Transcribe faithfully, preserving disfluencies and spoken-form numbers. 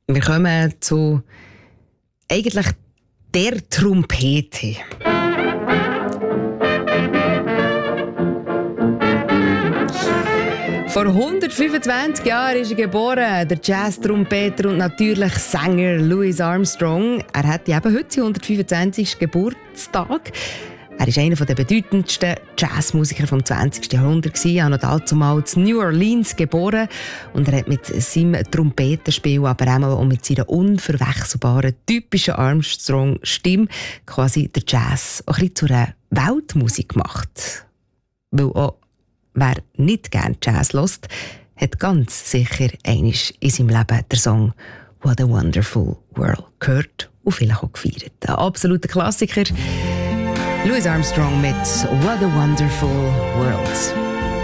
Wir kommen zu eigentlich der Trompete. Vor hundertfünfundzwanzig Jahren ist er geboren, der Jazz-Trompeter und natürlich Sänger Louis Armstrong. Er hat eben heute seinen hundertfünfundzwanzigsten Geburtstag. Er ist einer der bedeutendsten Jazzmusiker des zwanzigsten Jahrhunderts. Er ist noch dazumal in New Orleans geboren und er hat mit seinem Trompetenspiel, aber auch mit seiner unverwechselbaren, typischen Armstrong-Stimme quasi der Jazz auch ein bisschen zu einer Weltmusik gemacht. Weil auch wer nicht gerne Jazz hört, hat ganz sicher einmal in seinem Leben den Song «What a Wonderful World» gehört und vielleicht auch gefeiert. Ein absoluter Klassiker. Louis Armstrong mit «What a Wonderful World».